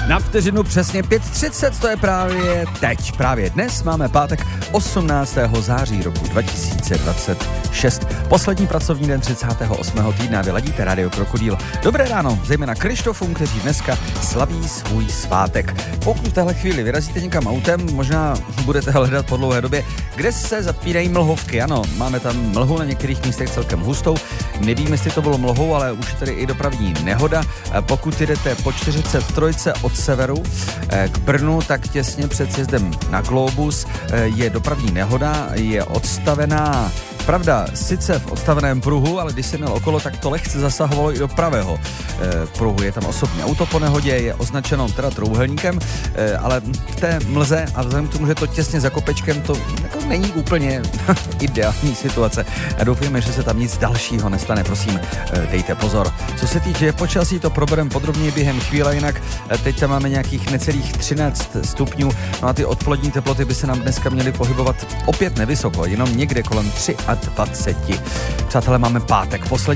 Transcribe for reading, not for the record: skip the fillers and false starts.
Na vteřinu přesně 5:30, to je právě teď. Právě dnes máme pátek 18. září roku 2026. Poslední pracovní den 38. týdna. Vy ladíte Radio Krokodýl. Dobré ráno, zejména Krištofům, kteří dneska slaví svůj svátek. Pokud v téhle chvíli vyrazíte někam autem, možná budete hledat po dlouhé době, kde se zapínají mlhovky. Ano, máme tam mlhu na některých místech celkem hustou. Nevím, jestli to bylo mlhou, ale už tady i dopravní nehoda. Pokud jdete po 43 od severu k Brnu, tak těsně před sjezdem na Globus je dopravní nehoda, je odstavená. Pravda, sice v odstaveném pruhu, ale když se měl okolo, tak to lehce zasahovalo i do pravého pruhu. Je tam osobní auto po nehodě, je označeno teda trojúhelníkem, ale v té mlze a vzhledem k tomu, že to těsně za kopečkem, to jako není úplně ideální situace. A doufujeme, že se tam nic dalšího nestane, prosím, dejte pozor. Co se týče počasí, to probereme podrobněji během chvíle, jinak teď tam máme nějakých necelých 13 stupňů, no a ty odpolední teploty by se nám dneska měly pohybovat opět nevysoko, jenom někde kolem 23. Přátelé, máme pátek, poslední